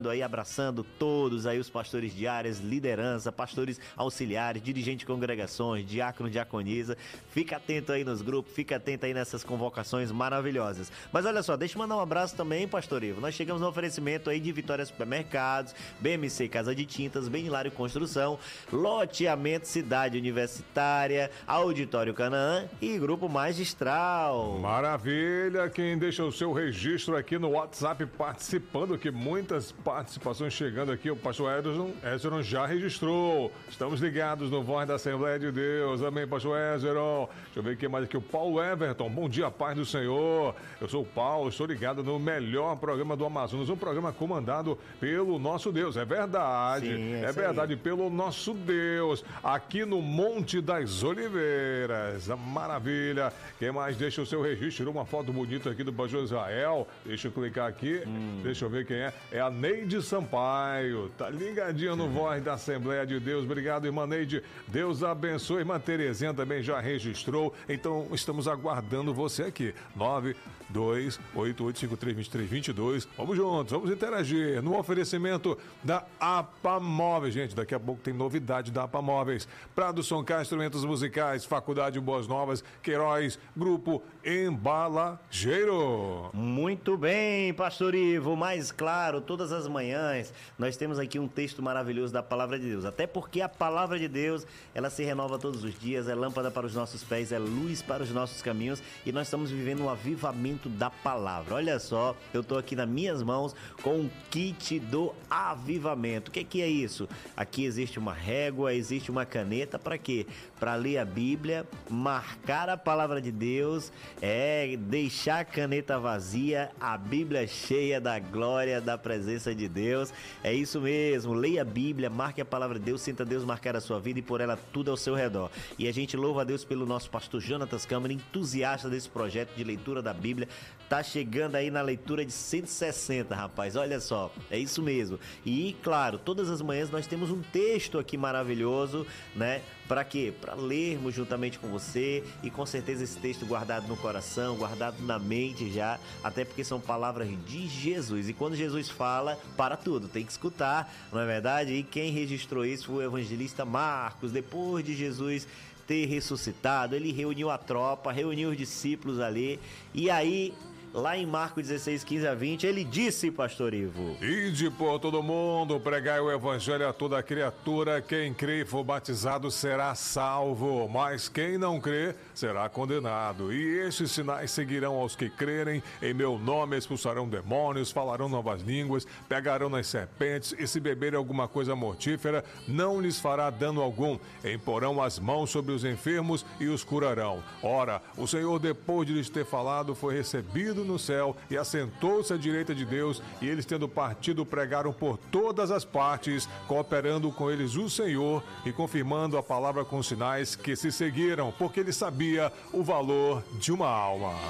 Aí abraçando todos aí os pastores de áreas, liderança, pastores auxiliares, dirigentes de congregações, diácono, diaconisa. Fica atento aí nos grupos, fica atento aí nessas convocações maravilhosas. Mas olha só, deixa eu mandar um abraço também, pastor Ivo. Nós chegamos no oferecimento aí de Vitória Supermercados, BMC Casa de Tintas, Benilário Construção, Loteamento Cidade Universitária, Auditório Canaã e Grupo Magistral. Maravilha! Quem deixa o seu registro aqui no WhatsApp participando, que muitas participações chegando aqui, o pastor Ézeron já registrou. Estamos ligados no Voz da Assembleia de Deus. Amém, pastor Ézeron. Deixa eu ver quem mais aqui. O Paulo Everton. Bom dia, paz do Senhor. Eu sou o Paulo, estou ligado no melhor programa do Amazonas, um programa comandado pelo nosso Deus. É verdade. Sim, é verdade, pelo nosso Deus. Aqui no Monte das Oliveiras. Maravilha. Quem mais deixa o seu registro? Tirou uma foto bonita aqui do pastor Israel. Deixa eu clicar aqui. Deixa eu ver quem é. É a Neide Sampaio, tá ligadinha no Voz da Assembleia de Deus. Obrigado, irmã Neide. Deus abençoe. Irmã Terezinha também já registrou. Então, estamos aguardando você aqui. 9288532322. Vamos juntos, vamos interagir no oferecimento da APA Móveis. Gente, daqui a pouco tem novidade da APA Móveis. Prado Soncar, instrumentos musicais, Faculdade Boas Novas, Queiroz, Grupo Embalageiro. Muito bem, pastor Ivo. Mais claro, todas as manhãs nós temos aqui um texto maravilhoso da Palavra de Deus. Até porque a Palavra de Deus, ela se renova todos os dias, é lâmpada para os nossos pés, é luz para os nossos caminhos e nós estamos vivendo um avivamento da Palavra. Olha só, eu estou aqui nas minhas mãos com um kit do avivamento. O que é isso? Aqui existe uma régua, existe uma caneta, para quê? Para ler a Bíblia, marcar a Palavra de Deus, deixar a caneta vazia, a Bíblia cheia da glória, da presença de Deus. É isso mesmo, leia a Bíblia, marque a Palavra de Deus, sinta Deus marcar a sua vida e por ela tudo ao seu redor. E a gente louva a Deus pelo nosso pastor Jonatas Câmara, entusiasta desse projeto de leitura da Bíblia. Tá chegando aí na leitura de 160, rapaz, olha só, é isso mesmo. E claro, todas as manhãs nós temos um texto aqui maravilhoso, né? Para quê? Para lermos juntamente com você e com certeza esse texto guardado no coração, guardado na mente já, até porque são palavras de Jesus. E quando Jesus fala, para tudo, tem que escutar, não é verdade? E quem registrou isso foi o evangelista Marcos. Depois de Jesus ter ressuscitado, ele reuniu a tropa, reuniu os discípulos ali, e aí, lá em Marcos 16, 15 a 20, ele disse, pastor Ivo: Ide por todo mundo, pregai o evangelho a toda criatura, quem crê e for batizado será salvo, mas quem não crê será condenado. E estes sinais seguirão aos que crerem, em meu nome expulsarão demônios, falarão novas línguas, pegarão nas serpentes, e se beberem alguma coisa mortífera, não lhes fará dano algum, imporão as mãos sobre os enfermos e os curarão. Ora, o Senhor, depois de lhes ter falado, foi recebido no céu e assentou-se à direita de Deus, e eles, tendo partido, pregaram por todas as partes, cooperando com eles o Senhor e confirmando a palavra com sinais que se seguiram, porque ele sabia o valor de uma alma.